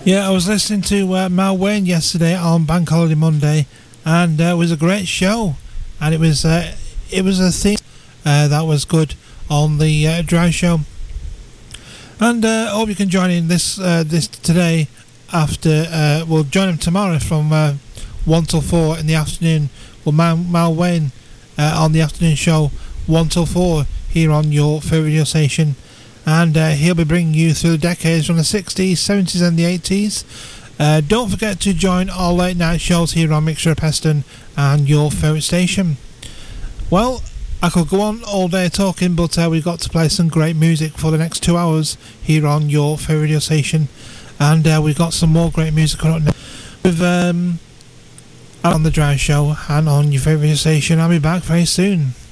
Yeah, I was listening to Mal Wayne yesterday on Bank Holiday Monday, and it was a great show. And it was a theme that was good on the Drive Show. And I hope you can join in this today. After we'll join him tomorrow from 1 till 4 in the afternoon. Well, Mal Wayne on the afternoon show 1 till 4 here on your favourite radio station. And he'll be bringing you through the decades from the 60s, 70s and the 80s. Don't forget to join our late night shows here on Mixture of Peston and your favourite station. Well, I could go on all day talking, but we've got to play some great music for the next 2 hours here on your favourite radio station. And we've got some more great music coming up now with on the Drive Show and on your favourite radio station. I'll be back very soon.